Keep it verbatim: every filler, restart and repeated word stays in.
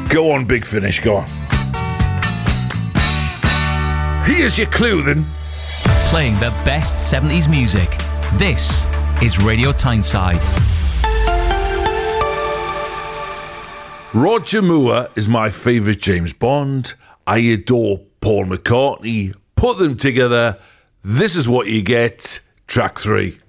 Go on, Big Finish, go on. Here's your clue then. Playing the best seventies music. This is Radio Tyneside. Roger Moore is my favourite James Bond. I adore Paul McCartney. Put them together. This is what you get. Track three.